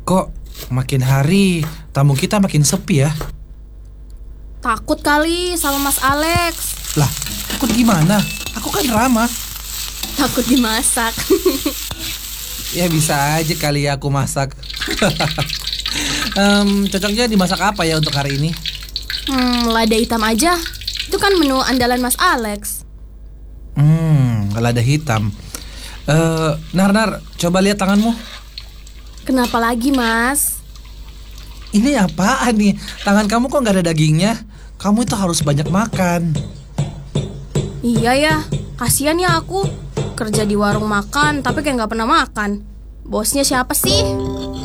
Kok makin hari tamu kita makin sepi ya? Takut kali sama Mas Alex. Lah, takut gimana? Aku kan ramah. Takut dimasak. Ya bisa aja kali ya aku masak. Cocoknya dimasak apa ya untuk hari ini? Lada hitam aja. Itu kan menu andalan Mas Alex. Lada hitam. Nar, coba lihat tanganmu. Kenapa lagi, Mas? Ini apaan nih? Tangan kamu kok nggak ada dagingnya? Kamu itu harus banyak makan. Iya ya, kasihan ya aku. Kerja di warung makan tapi kayak nggak pernah makan. Bosnya siapa sih?